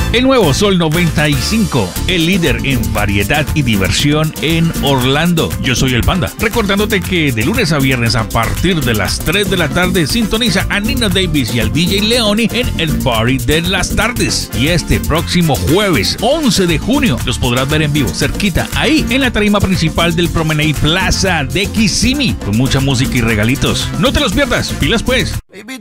El nuevo Sol 95, el líder en variedad y diversión en Orlando. Yo soy el Panda, recordándote que de lunes a viernes a partir de las 3 de la tarde sintoniza a Nina Davis y al DJ Leoni en el Party de las Tardes. Y este próximo jueves 11 de junio los podrás ver en vivo, cerquita, ahí en la tarima principal del Promenade Plaza de Kissimmee, con mucha música y regalitos. No te los pierdas, pilas pues.